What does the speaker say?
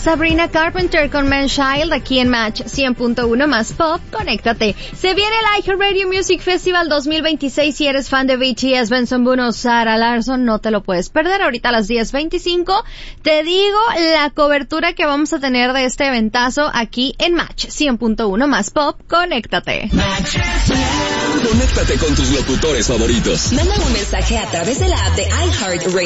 Sabrina Carpenter con Man Child aquí en Match 100.1 más pop. Conéctate. Se viene el iHeartRadio Music Festival 2026. Si eres fan de BTS, Benson Boone o Sarah Larson, no te lo puedes perder. Ahorita a las 10:25 te digo la cobertura que vamos a tener de este eventazo aquí en Match 100.1 más pop. Conéctate. Conéctate con tus locutores favoritos. Manda un mensaje a través de la app de iHeartRadio.